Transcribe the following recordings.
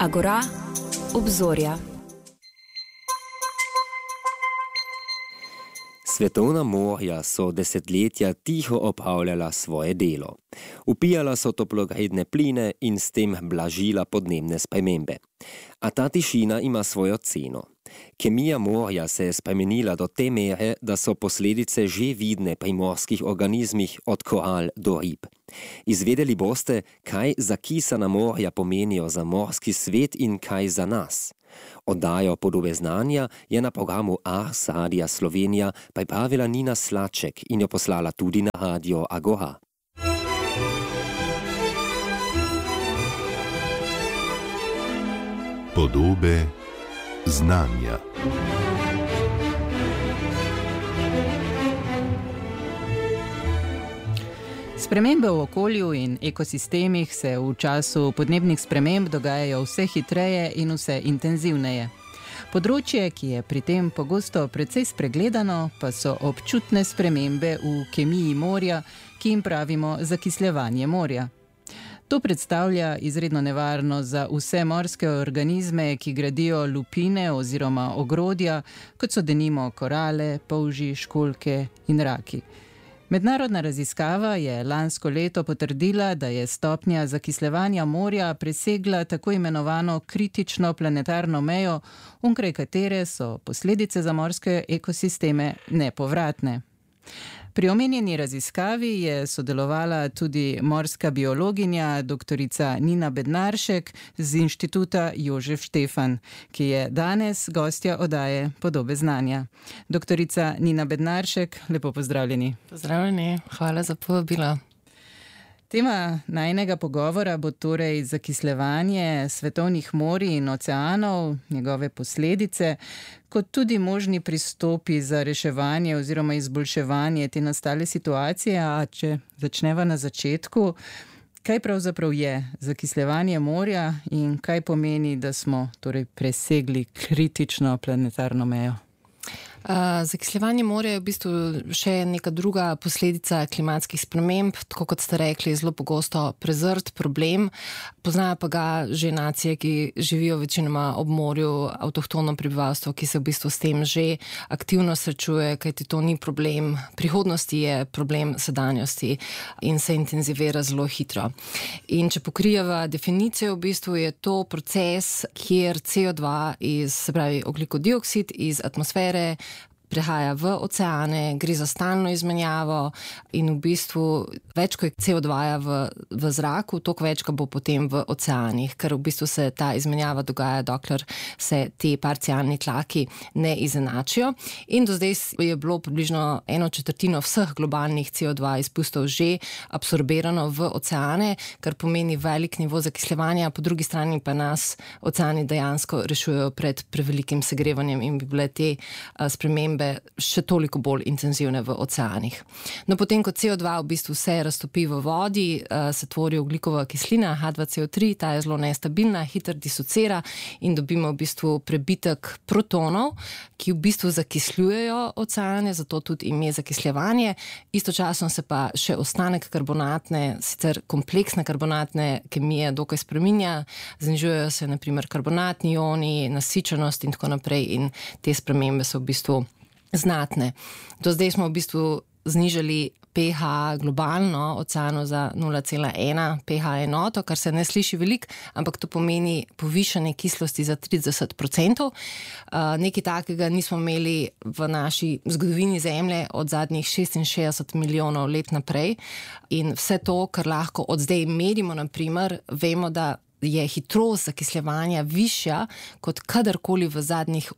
Agora, obzorja. Svetovna morja so desetletja tiho opravljala svoje delo. Upijala so toplogredne pline in s tem blažila podnebne spremembe. A ta tišina ima svojo ceno. Kemija morja se je spremenila do te mere, da so posledice že vidne pri morskih organizmih od koral do rib. Izvedeli boste, kaj zakisana morja pomenijo za morski svet in kaj za nas. Oddajo Podobe znanja je na programu Ars Radia Slovenija pripravila Nina Slaček in jo poslala tudi na Radio Agora. Podobe znanja. Spremembe v okolju in ekosistemih se v času podnebnih sprememb dogajajo vse hitreje in vse intenzivneje. Področje, ki je pri tem pogosto precej spregledano, pa so občutne spremembe v kemiji morja, ki jim pravimo zakisljevanje morja. To predstavlja izredno nevarno za vse morske organizme, ki gradijo lupine oziroma ogrodja, kot so denimo korale, polži, školjke in raki. Mednarodna raziskava je lansko leto potrdila, da je stopnja zakisljevanja morja presegla tako imenovano kritično planetarno mejo, onkraj katere so posledice za morske ekosisteme nepovratne. Pri omenjeni raziskavi je sodelovala tudi morska biologinja doktorica Nina Bednaršek z Inštituta Jožef Štefan, ki je danes gostja oddaje Podobe znanja. Doktorica Nina Bednaršek, lepo pozdravljeni. Pozdravljeni, hvala za povabilo. Tema najinega pogovora bo torej zakisljevanje svetovnih morij in oceanov, njegove posledice, kot tudi možni pristopi za reševanje oziroma izboljševanje te nastale situacije. A če začneva na začetku, kaj pravzaprav je zakisljevanje morja in kaj pomeni, da smo torej presegli kritično planetarno mejo? Zakisljevanje morja je v bistvu še neka druga posledica klimatskih sprememb, tako kot ste rekli, zelo pogosto prezrt problem. Poznajo pa ga že nacije, ki živijo večinoma ob morju, avtohtono prebivalstvo, ki se v bistvu s tem že aktivno srečuje, kajti to ni problem prihodnosti, je problem sedanjosti in se intenzivira zelo hitro. In če pokrijeva definicijo, v bistvu je to proces, kjer CO2 se pravi ogljikodioksid iz atmosfere prehaja v oceane, gre za stalno izmenjavo in v bistvu več, ko je CO2 v zraku, toliko več, ko bo potem v oceanih, ker v bistvu se ta izmenjava dogaja, dokler se te parcialni tlaki ne izenačijo. In do zdaj je bilo približno 1/4 vseh globalnih CO2 izpustov že absorbirano v oceane, kar pomeni velik nivo zakisljevanja, po drugi strani pa nas oceani dejansko rešujejo pred prevelikim segrevanjem in bi bile te spremembe še toliko bolj intenzivne v oceanih. No, potem, ko CO2 v bistvu se raztopi v vodi, se tvori ogljikova kislina, H2CO3, ta je zelo nestabilna, hitro disocira in dobimo v bistvu prebitek protonov, ki v bistvu zakisljujejo oceane, zato tudi ime zakisljevanje. Istočasno se pa še ostanek karbonatne, sicer kompleksne karbonatne kemije dokaj spreminja, znižujejo se na primer karbonatni ioni, nasičenost in tako naprej in te spremembe so v bistvu znatne. Do zdaj smo v bistvu znižali pH globalno oceanu za 0,1 pH enoto, kar se ne sliši veliko, ampak to pomeni povišanje kislosti za 30%. Nekaj takega nismo imeli v naši zgodovini Zemlje od zadnjih 66 milijonov let naprej. In vse to, kar lahko od zdaj merimo, naprimer, vemo, da je hitrost zakisljevanja višja kot kadarkoli v zadnjih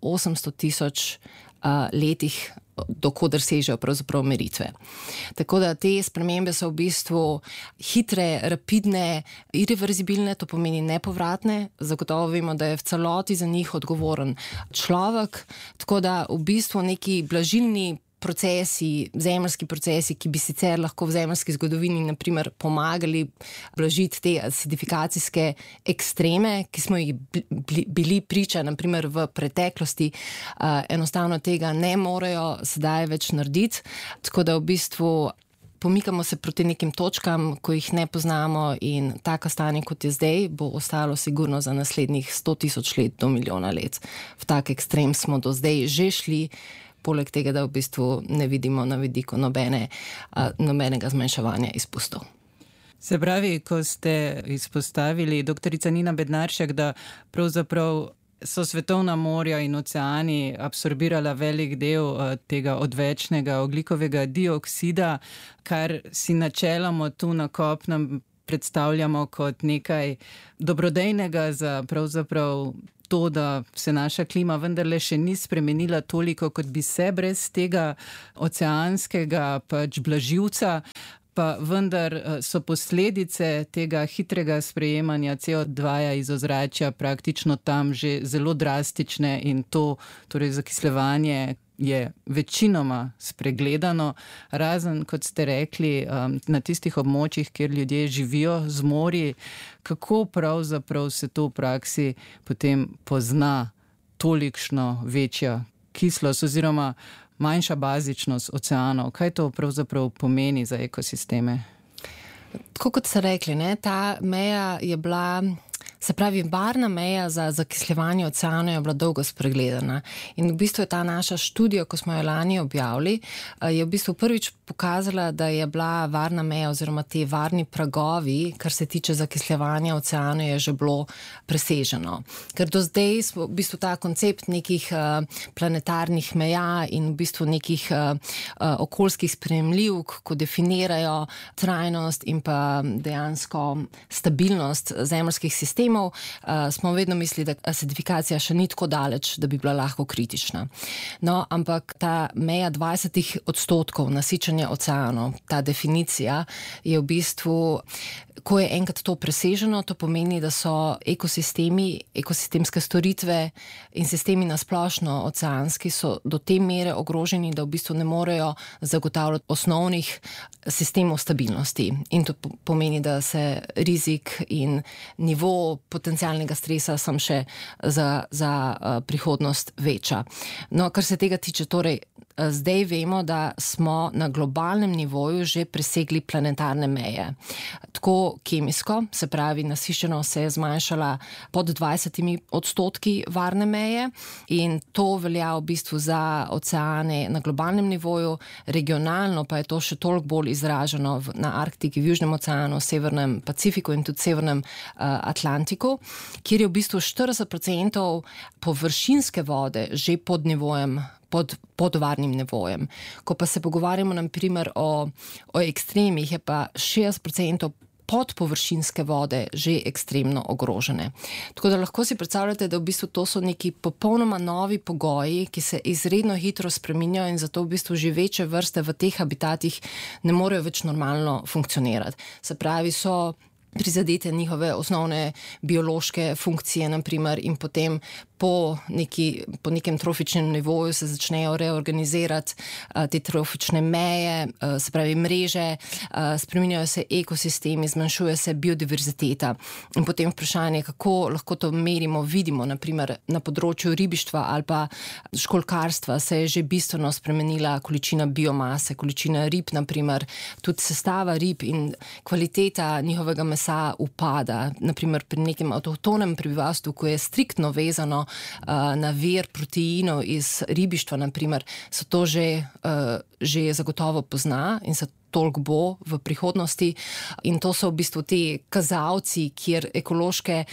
800 000 letih, dokoder sežejo pravzaprav meritve. Tako da te spremembe so v bistvu hitre, rapidne, irreverzibilne, to pomeni nepovratne. Zagotovo vemo, da je v celoti za njih odgovoren človek, tako da v bistvu neki blažilni procesi, zemeljski procesi, ki bi sicer lahko v zemeljski zgodovini naprimer pomagali blažiti te acidifikacijske ekstreme, ki smo jih bili priča naprimer v preteklosti, enostavno tega ne morejo sedaj več narediti, tako da v bistvu pomikamo se proti nekim točkam, ko jih ne poznamo in tako stanje, kot je zdaj, bo ostalo sigurno za naslednjih 100,000 let do milijona let. V tak ekstrem smo do zdaj že šli, poleg tega, da v bistvu ne vidimo na vidiku nobenega zmanjševanja izpustov. Se pravi, ko ste izpostavili, doktorica Nina Bednaršek, da pravzaprav so svetovna morja in oceani absorbirala velik del tega odvečnega ogljikovega dioksida, kar si načeloma tu na kopnem predstavljamo kot nekaj dobrodejnega za pravzaprav to, da se naša klima vendarle še ni spremenila toliko, kot bi se brez tega oceanskega blažilca. Pa vendar so posledice tega hitrega sprejemanja CO2 iz ozračja praktično tam že zelo drastične in to, torej zakislevanje, je večinoma spregledano, razen, kot ste rekli, na tistih območjih, kjer ljudje živijo z morji. Kako pravzaprav se to v praksi potem pozna tolikšno večja kislost oziroma manjša bazičnost oceanov? Kaj to pravzaprav pomeni za ekosisteme? Tako kot ste rekli, ta meja je bila, se pravi, barvna meja za zakisljevanje oceanov je bila dolgo spregledana. In v bistvu je ta naša študija, ko smo jo lani objavili, je v bistvu prvič pokazala, da je bila varna meja oziroma te varni pragovi, kar se tiče zakisljevanja oceanov, je že bilo preseženo. Ker do zdaj smo v bistvu ta koncept nekih planetarnih meja in v bistvu nekih okoljskih sprejemljivk, ko definirajo trajnost in pa dejansko stabilnost zemeljskih sistemov, smo vedno mislili, da acidifikacija še ni tako daleč, da bi bila lahko kritična. No, ampak ta meja 20% nasičenja oceanov, ta definicija je v bistvu, ko je enkrat to preseženo, to pomeni, da so ekosistemi, ekosistemske storitve in sistemi nasplošno oceanski so do te mere ogroženi, da v bistvu ne morejo zagotavljati osnovnih sistemov stabilnosti. In to pomeni, da se rizik in nivo potencialnega stresa sam še za prihodnost veča. No, kar se tega tiče, torej, zdaj vemo, da smo na globalnem nivoju že presegli planetarne meje. Tako kemijsko, se pravi, nasičenost se je zmanjšala pod 20% varne meje in to velja v bistvu za oceane na globalnem nivoju, regionalno pa je to še toliko bolj izraženo na Arktiki, v Južnem oceanu, Severnem Pacifiku in tudi Severnem Atlantiku, kjer je v bistvu 40% površinske vode že pod nivojem, pod varnim nivojem. Ko pa se pogovarjamo na primer o ekstremih, je pa 60% podpovršinske vode že ekstremno ogrožene. Tako da lahko si predstavljate, da v bistvu to so neki popolnoma novi pogoji, ki se izredno hitro spreminjajo in zato v bistvu živeče vrste v teh habitatih ne morejo več normalno funkcionirati. Se pravi, so prizadete njihove osnovne biološke funkcije, naprimer, in potem po nekem trofičnem nivoju se začnejo reorganizirati te trofične meje, se pravi mreže, spreminjajo se ekosistemi, zmanjšuje se biodiverziteta. In potem vprašanje, kako lahko to merimo, vidimo, naprimer na področju ribištva ali pa školjkarstva se je že bistveno spremenila količina biomase, količina rib, naprimer, tudi sestava rib in kvaliteta njihovega mesa upada. Naprimer pri nekem avtohtonem prebivalstvu, ko je striktno vezano na vir proteinov iz ribištva, naprimer, se to že zagotovo pozna in se toliko bo v prihodnosti. In to so v bistvu ti kazalci, kjer ekološke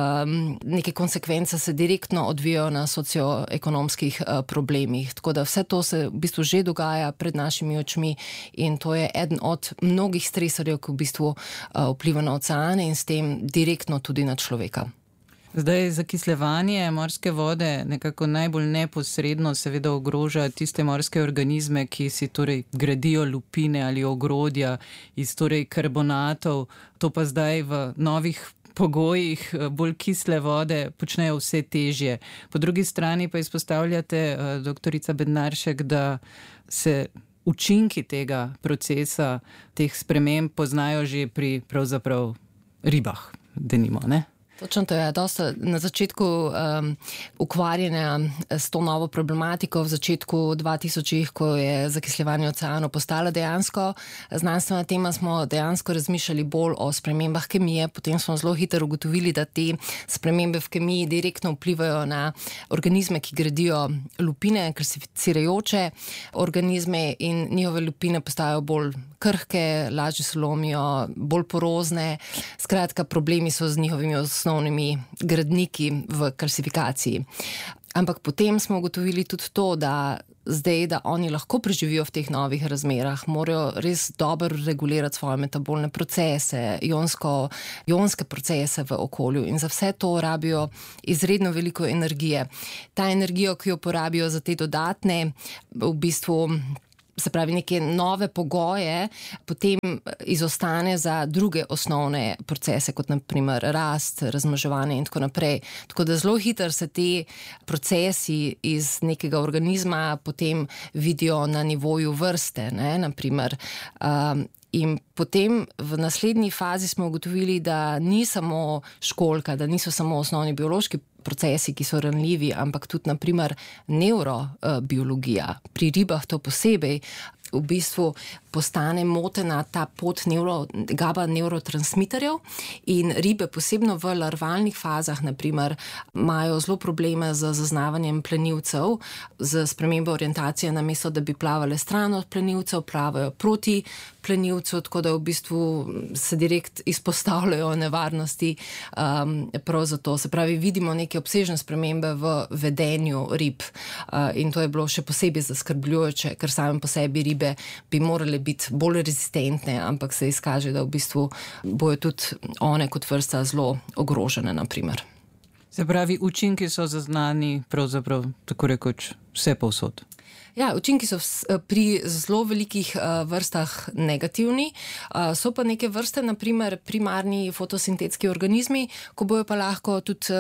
neke konsekvence se direktno odvijajo na socioekonomskih problemih. Tako da vse to se v bistvu že dogaja pred našimi očmi in to je eden od mnogih stresorjev, ki v bistvu vpliva na oceane in s tem direktno tudi na človeka. Zdaj, zakislevanje morske vode nekako najbolj neposredno seveda ogroža tiste morske organizme, ki si torej gradijo lupine ali ogrodja iz torej karbonatov. To pa zdaj v novih pogojih bolj kisle vode počnejo vse težje. Po drugi strani pa izpostavljate, doktorica Bednaršek, da se učinki tega procesa, teh sprememb poznajo že pri pravzaprav ribah, denimo, ne? Točno to je. Dosta na začetku ukvarjanja s to novo problematiko, v začetku 2000-ih, ko je zakisljevanje oceanov postala dejansko znanstvena tema, smo dejansko razmišljali bolj o spremembah kemije. Potem smo zelo hitro ugotovili, da te spremembe v kemiji direktno vplivajo na organizme, ki gradijo lupine, klasificirajoče organizme, in njihove lupine postajajo bolj krhke, lažje se lomijo, bolj porozne. Skratka, problemi so z njihovimi osnovnimi gradniki v klasifikaciji. Ampak potem smo ugotovili tudi to, da zdaj, da oni lahko preživijo v teh novih razmerah, morajo res dobro regulirati svoje metabolne procese, ionske procese v okolju, in za vse to rabijo izredno veliko energije. Ta energijo, ki jo porabijo za te dodatne, v bistvu, se pravi neke nove pogoje, potem izostane za druge osnovne procese, kot naprimer rast, razmnoževanje in tako naprej. Tako da zelo hitro se te procesi iz nekega organizma potem vidijo na nivoju vrste, ne, naprimer. In potem v naslednji fazi smo ugotovili, da ni samo školjka, da niso samo osnovni biološki procesi, ki so ranljivi, ampak tudi naprimer neurobiologija. Pri ribah to posebej v bistvu postane motena ta pot GABA nevrotransmiterjev, in ribe posebno v larvalnih fazah naprimer imajo zelo probleme z zaznavanjem plenilcev, z spremembo orientacije, namesto da bi plavale stran od plenilcev, plavajo proti plenilcu, tako da v bistvu se direkt izpostavljajo nevarnosti prav zato. Se pravi, vidimo neke obsežne spremembe v vedenju rib, in to je bilo še posebej zaskrbljujoče, ker same po sebi ribe bi morale biti bolj rezistentne, ampak se izkaže, da v bistvu bojo tudi one kot vrsta zelo ogrožene, naprimer. Se pravi, učinki so zaznani pravzaprav tako rekoč vse povsod. Ja, učinki so pri zelo velikih vrstah negativni, so pa neke vrste, naprimer primarni fotosintetski organizmi, ko bojo pa lahko tudi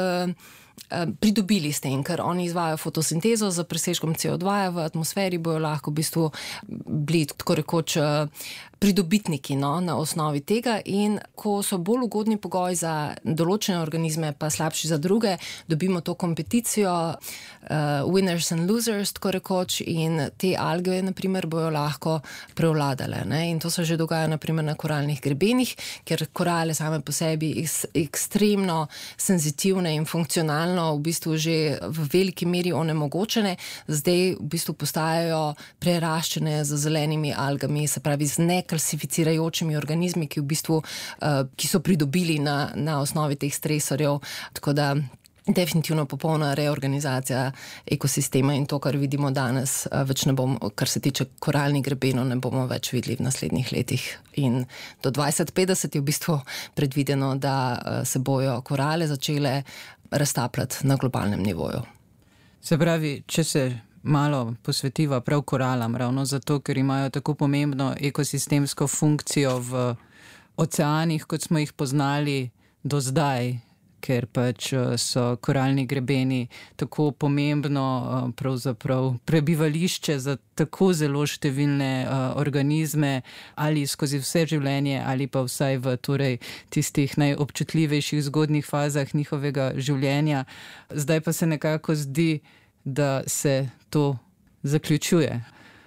pridobili s tem, ker oni izvajajo fotosintezo z presežkom CO2 v atmosferi, bojo lahko v bistvu bili tako rekoč pridobitniki, no, na osnovi tega, in ko so bolj ugodni pogoji za določene organizme, pa slabši za druge, dobimo to kompeticijo, winners and losers, tako rekoč, in te alge, naprimer, bojo lahko prevladale, ne, in to se že dogaja naprimer na koralnih grebenih, ker korale same po sebi ekstremno senzitivne in funkcionalno v bistvu že v veliki meri onemogočene, zdaj v bistvu postajajo preraščene z zelenimi algami, se pravi z neklasificirajočimi organizmi, ki v bistvu, ki so pridobili na osnovi teh stresorjev, tako da definitivno popolna reorganizacija ekosistema, in to, kar vidimo danes, več ne bomo, kar se tiče koralnih grebenov, ne bomo več videli v naslednjih letih. In do 2050 je v bistvu predvideno, da se bojo korale začele raztapljati na globalnem nivoju. Se pravi, če se malo posvetiva prav koralam, ravno zato, ker imajo tako pomembno ekosistemsko funkcijo v oceanih, kot smo jih poznali do zdaj, ker pač so koralni grebeni tako pomembno pravzaprav prebivališče za tako zelo številne organizme, ali skozi vse življenje, ali pa vsaj v tistih najobčutljivejših zgodnjih fazah njihovega življenja. Zdaj pa se nekako zdi, da se to zaključuje.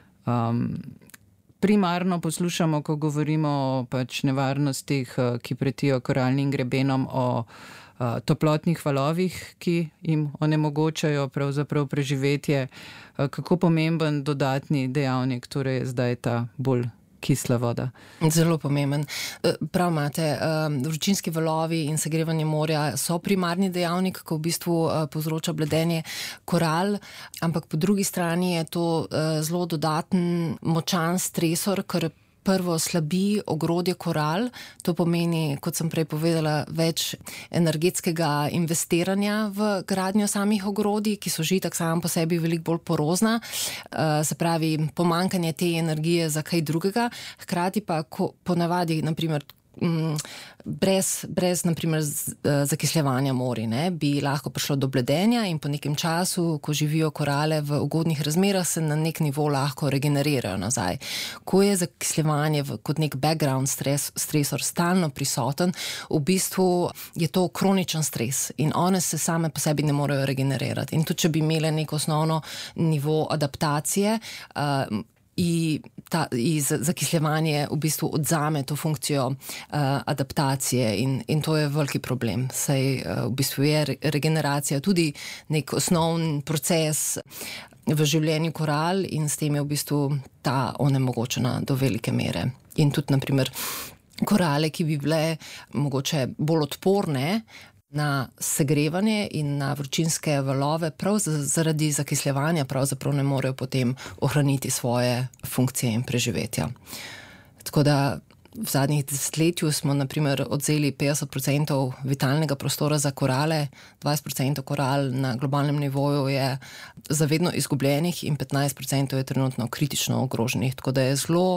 Primarno poslušamo, ko govorimo o pač nevarnostih, ki pretijo koralnim grebenom, o toplotnih valovih, ki jim onemogočajo pravzaprav preživetje. Kako pomemben dodatni dejavnik torej je zdaj ta bolj kisla voda? Zelo pomemben. Prav imate, vročinski valovi in segrevanje morja so primarni dejavnik, ko v bistvu povzroča bledenje koral, ampak po drugi strani je to zelo dodaten, močan stresor, ker prvo slabi ogrodje koral, to pomeni, kot sem prej povedala, več energetskega investiranja v gradnjo samih ogrodij, ki so že tak sam po sebi veliko bolj porozna, se pravi pomanjkanje te energije za kaj drugega, hkrati pa ponavadi, naprimer, brez naprimer zakisljevanja morij, ne, bi lahko prišlo do bledenja in po nekem času, ko živijo korale v ugodnih razmerah, se na nek nivo lahko regenerirajo nazaj. Ko je zakisljevanje kot nek background stresor stalno prisoten, v bistvu je to kroničen stres in one se same po sebi ne morejo regenerirati. In tudi, če bi imele neko osnovno nivo adaptacije, zakisljevanje v bistvu odzame to funkcijo adaptacije in to je veliki problem. Saj v bistvu je regeneracija tudi nek osnovni proces v življenju koral in s tem je v bistvu ta onemogočena do velike mere. In tudi, naprimer, korale, ki bi bile mogoče bolj odporne na segrevanje in na vročinske valove, prav zaradi zakisljevanja pravzaprav ne morejo potem ohraniti svoje funkcije in preživetja. Tako da v zadnjih desetletju smo naprimer odzeli 50% vitalnega prostora za korale, 20% koral na globalnem nivoju je zavedno izgubljenih in 15% je trenutno kritično ogroženih. Tako da je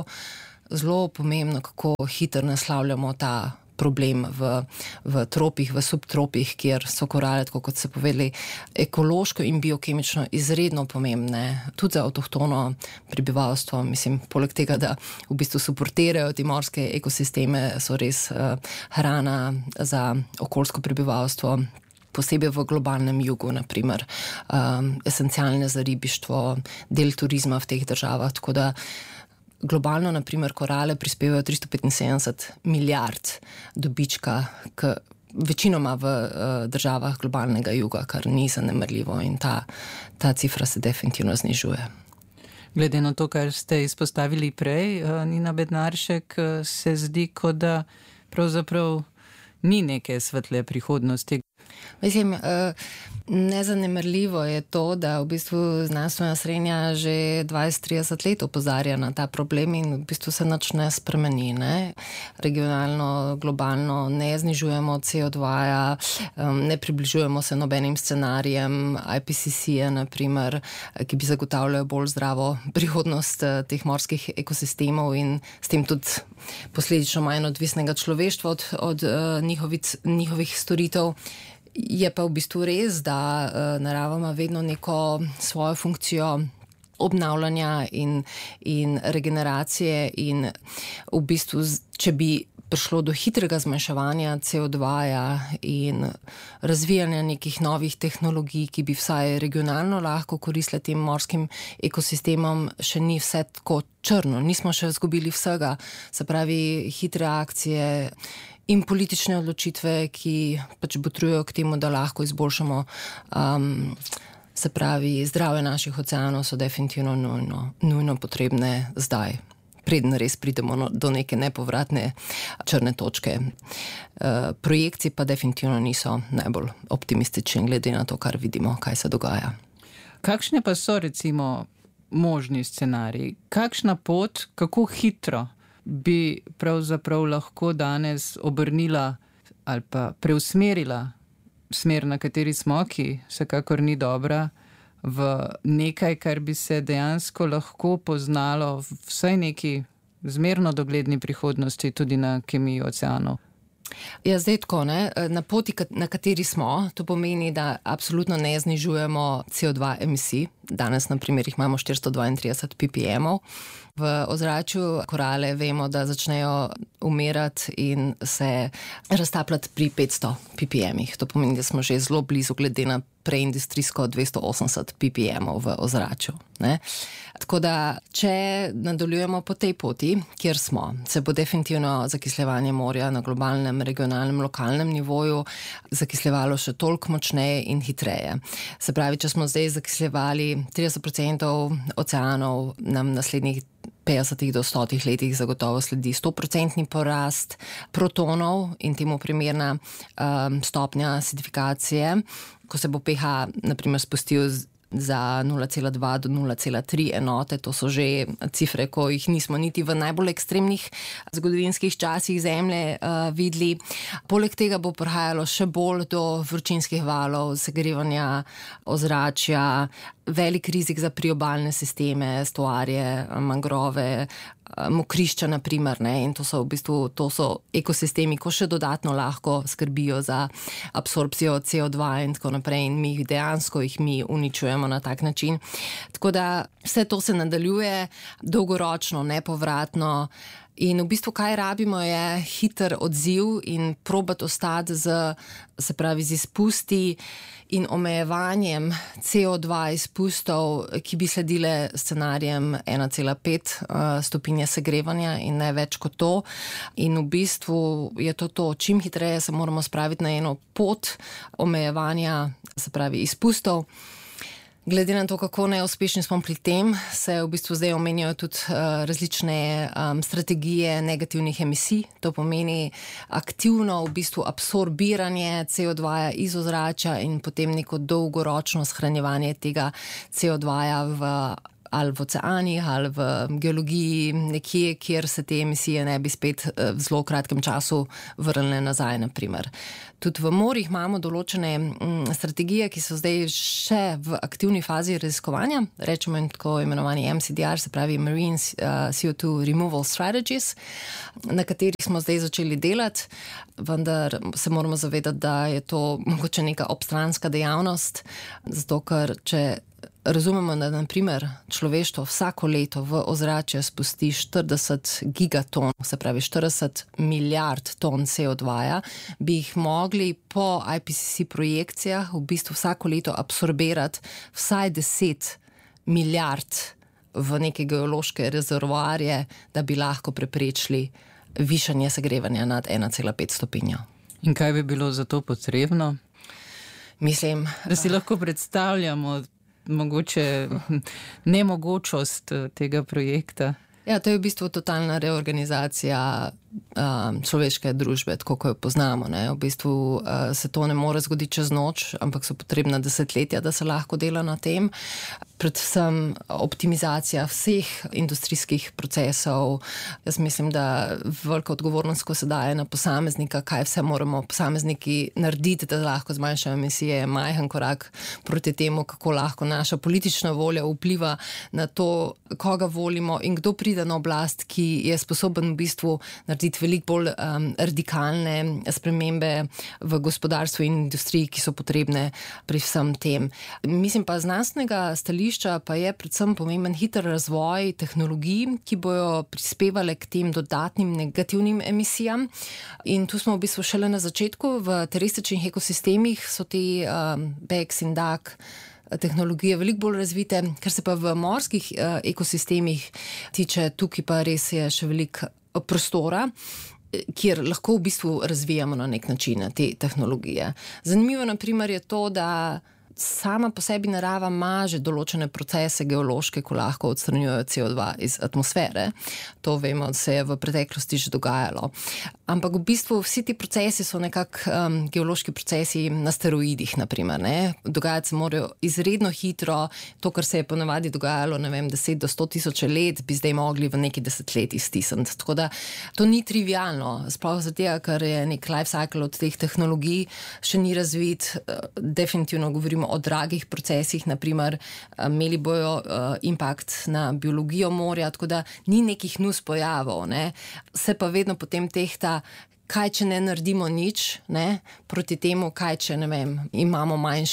zelo pomembno, kako hitro naslavljamo ta problem v tropih, v subtropih, kjer so korale, tako kot ste povedali, ekološko in biokemično izredno pomembne, tudi za avtohtono prebivalstvo. Mislim, poleg tega, da v bistvu suportirajo te morske ekosisteme, so res hrana za okoljsko prebivalstvo, posebej v globalnem jugu, naprimer, esencialne za ribištvo, del turizma v teh državah, tako da globalno, naprimer, korale prispevajo 375 milijard dobička večinoma v državah globalnega juga, kar ni zanemarljivo in ta cifra se definitivno znižuje. Glede na to, kar ste izpostavili prej, Nina Bednaršek, se zdi, kot da pravzaprav ni neke svetle prihodnosti. Mislim, nezanemarljivo je to, da v bistvu znanstvena srednja že 20-30 let opozarja na ta problem in v bistvu se nič ne spremeni. Ne? Regionalno, globalno ne znižujemo CO2-ja, ne približujemo se nobenim scenarijem IPCC-ja, naprimer, ki bi zagotavljali bolj zdravo prihodnost teh morskih ekosistemov in s tem tudi posledično manj odvisnega človeštva od njihovih storitev. Je pa v bistvu res, da narava ima vedno neko svojo funkcijo obnavljanja in regeneracije in v bistvu, če bi prišlo do hitrega zmanjševanja CO2-ja in razvijanja nekih novih tehnologij, ki bi vsaj regionalno lahko koristile tem morskim ekosistemom, še ni vse tako črno. Nismo še izgubili vsega, se pravi hitre akcije in politične odločitve, ki pač botrujejo k temu, da lahko izboljšamo se pravi zdravje naših oceanov, so definitivno nujno potrebne zdaj, preden res pridemo do neke nepovratne črne točke. Projekcije pa definitivno niso najbolj optimistični glede na to, kar vidimo, kaj se dogaja. Kakšne pa so recimo možni scenariji? Kakšna pot, kako hitro bi pravzaprav lahko danes obrnila ali pa preusmerila smer, na kateri smo, ki vsekakor ni dobra, v nekaj, kar bi se dejansko lahko poznalo v vsaj neki zmerno dogledni prihodnosti tudi na kemiji oceanov? Ja, zdaj tako, ne? Na poti, na kateri smo, to pomeni, da absolutno ne znižujemo CO2 emisij. Danes, na primer, jih imamo 432 ppm-ov. V ozračju korale vemo, da začnejo umirati in se raztapljati pri 500 ppm-ih. To pomeni, da smo že zelo blizu glede na preindustrijsko 280 ppm-ov v ozračju. Ne? Tako da, če nadaljujemo po tej poti, kjer smo, se bo definitivno zakisljevanje morja na globalnem, regionalnem, lokalnem nivoju zakisljevalo še toliko močneje in hitreje. Se pravi, če smo zdaj zakisljevali 30% oceanov, nam naslednjih 50 do 100 letih zagotovo sledi 100% porast protonov in temu primerna stopnja acidifikacije. Ko se bo pH naprimer spustil za 0,2 do 0,3 enote, to so že cifre, ko jih nismo niti v najbolj ekstremnih zgodovinskih časih Zemlje videli. Poleg tega bo prihajalo še bolj do vročinskih valov, segrevanja ozračja, velik rizik za priobalne sisteme, estuarje, mangrove, mokrišča, naprimer, ne, in to so ekosistemi, ko še dodatno lahko skrbijo za absorpcijo CO2 in tako naprej, in dejansko jih mi uničujemo na tak način. Tako da vse to se nadaljuje dolgoročno, nepovratno. In v bistvu, kaj rabimo, je hiter odziv in probati ostati z izpusti in omejevanjem CO2 izpustov, ki bi sledile scenarijem 1,5 stopinje segrevanja in ne več kot to. In v bistvu je to, čim hitreje se moramo spraviti na eno pot omejevanja, izpustov. Glede na to, kako neuspešni smo pri tem, se v bistvu zdaj omenjajo tudi različne strategije negativnih emisij. To pomeni aktivno v bistvu absorbiranje CO2 iz ozračja in potem neko dolgoročno shranjevanje tega CO2 ali v oceanih ali v geologiji, nekje, kjer se te emisije ne bi spet v zelo kratkem času vrnile nazaj, naprimer. Tudi v morjih imamo določene strategije, ki so zdaj še v aktivni fazi raziskovanja, rečemo tako imenovani MCDR, se pravi Marine CO2 Removal Strategies, na katerih smo zdaj začeli delati, vendar se moramo zavedati, da je to mogoče neka obstranska dejavnost, zato ker če razumemo, da naprimer človeštvo vsako leto v ozračje spusti 40 gigaton, se pravi 40 milijard ton CO2, bi jih mogli po IPCC projekcijah v bistvu vsako leto absorbirati vsaj 10 milijard v neke geološke rezervoarje, da bi lahko preprečili višanje segrevanja nad 1,5 stopinjo. In kaj bi bilo za to potrebno? Mislim, da si lahko predstavljamo mogoče nemogočost tega projekta. Ja, to je v bistvu totalna reorganizacija človeške družbe, tako kot jo poznamo. Ne. V bistvu se to ne more zgoditi čez noč, ampak so potrebna desetletja, da se lahko dela na tem. Predvsem optimizacija vseh industrijskih procesov. Jaz mislim, da velika odgovornost, ko se daje na posameznika, kaj vse moramo posamezniki narediti, da lahko zmanjšajo emisije, je majhen korak proti temu, kako lahko naša politična volja vpliva na to, koga volimo in kdo pride na oblast, ki je sposoben v bistvu narediti veliko bolj radikalne spremembe v gospodarstvu in industriji, ki so potrebne pri vsem tem. Mislim pa znanstvenega stališča pa je predvsem pomemben hiter razvoj tehnologij, ki bojo prispevale k tem dodatnim negativnim emisijam. In tu smo v bistvu šele na začetku. V terrestričnih ekosistemih so te BECCS in DAC tehnologije veliko bolj razvite, ker se pa v morskih ekosistemih tiče, tukaj pa res je še veliko prostora, kjer lahko v bistvu razvijamo na nek način te tehnologije. Zanimivo naprimer je to, da sama po sebi narava ima že določene procese geološke, ko lahko odstranjujejo CO2 iz atmosfere. To vemo, da se je v preteklosti že dogajalo. Ampak v bistvu vsi ti procesi so nekako geološki procesi na steroidih, naprimer. Ne? Dogajati se morajo izredno hitro. To, kar se je ponavadi dogajalo, 10 do 100 tisoče let, bi zdaj mogli v neki desetletji stisniti. Tako da to ni trivialno. Sploh zato, ker je nek life cycle od teh tehnologij še ni razvit. Definitivno govorimo o dragih procesih, naprimer, imeli bojo impact na biologijo morja, tako da ni nekih nus pojavov, ne. Se pa vedno potem tehta, kaj če ne naredimo nič, ne, proti temu, kaj če, imamo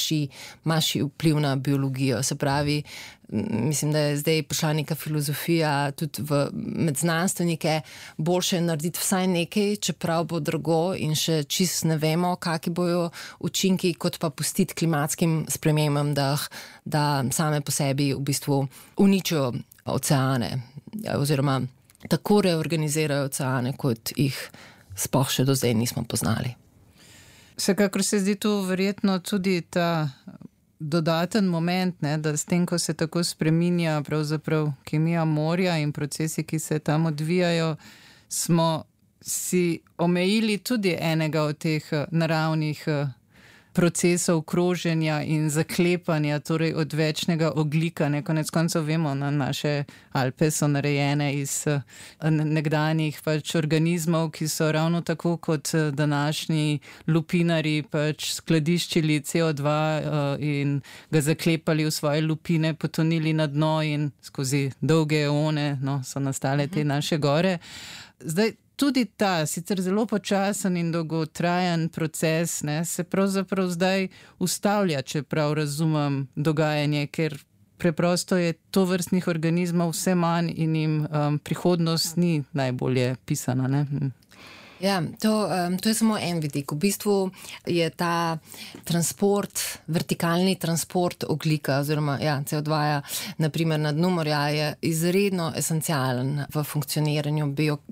manjši vpliv na biologijo. Se pravi, mislim, da je zdaj prišla neka filozofija tudi med znanstvenike, boljše je narediti vsaj nekaj, čeprav bo drago in še čisto ne vemo, kakšni bojo učinki, kot pa pustiti klimatskim spremembam, da same po sebi v bistvu uničijo oceane oziroma tako reorganizirajo oceane, kot jih sploh še do zdaj nismo poznali. Vsekakor se zdi tu verjetno tudi ta dodaten moment, ne, da s tem, ko se tako spreminja pravzaprav kemija morja in procesi, ki se tam odvijajo, smo si omejili tudi enega od teh naravnih procesov kroženja in zaklepanja, torej odvečnega ogljika. Konec koncev vemo, naše Alpe so narejene iz nekdanjih organizmov, ki so ravno tako kot današnji lupinari skladiščili CO2 in ga zaklepali v svoje lupine, potonili na dno in skozi dolge eone so nastale te naše gore. Zdaj, tudi ta sicer zelo počasen in dolgotrajen proces se pravzaprav zdaj ustavlja, če prav razumem dogajanje, ker preprosto je tovrstnih organizmov vse manj in jim prihodnost ni najbolje pisana. Ne? Ja, to je samo en vidik. V bistvu je ta transport, vertikalni transport ogljika oziroma CO2 naprimer na dnu morja je izredno esencialen v funkcioniranju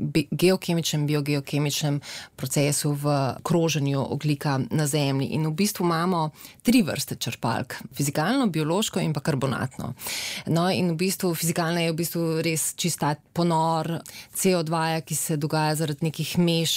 biogeokemičnem procesu v kroženju ogljika na Zemlji. In v bistvu imamo 3 vrste črpalk. Fizikalno, biološko in pa karbonatno. No, in v bistvu fizikalna je v bistvu res čista ponor CO2, ki se dogaja zaradi nekih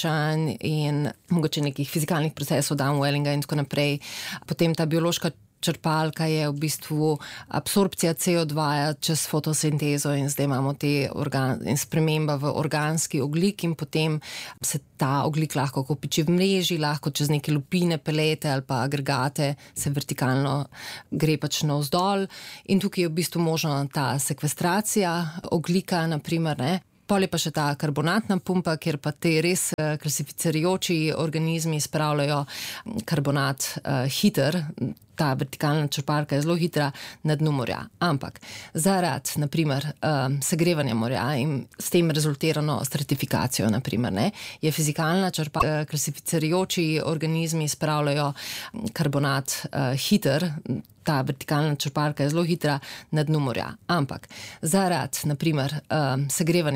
in mogoče nekih fizikalnih procesov, downwellinga in tako naprej. Potem ta biološka črpalka je v bistvu absorpcija CO2 čez fotosintezo in zdaj imamo in sprememba v organski ogljik in potem se ta ogljik lahko kopiči v mreži, lahko čez neke lupine, pelete ali pa agregate se vertikalno gre navzdol in tukaj je v bistvu možna ta sekvestracija ogljika, naprimer, Pol je pa še ta karbonatna pumpa, kjer pa te res klasificirajoči organizmi spravljajo karbonat hiter, ta vertikalna črpalka je zelo hitra na dnu morja. Ampak zaradi, naprimer, segrevanja morja in s tem rezultirano stratifikacijo, naprimer, je fizikalna črpalka, klasificirajoči organizmi spravljajo karbonat hiter, ta vertikalna črpalka je zelo hitra na dnu morja. Ampak zaradi, naprimer, segrevanja